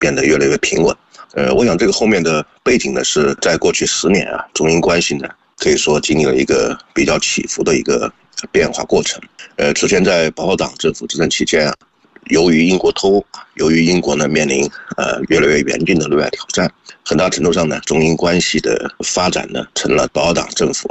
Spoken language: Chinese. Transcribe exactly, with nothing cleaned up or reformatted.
变得越来越平稳。呃，我想这个后面的背景呢，是在过去十年啊，中英关系呢可以说经历了一个比较起伏的一个变化过程。呃，之前在保守党政府执政期间啊，由于英国脱欧，由于英国呢面临呃越来越严峻的对外挑战，很大程度上呢，中英关系的发展呢成了保守党政府啊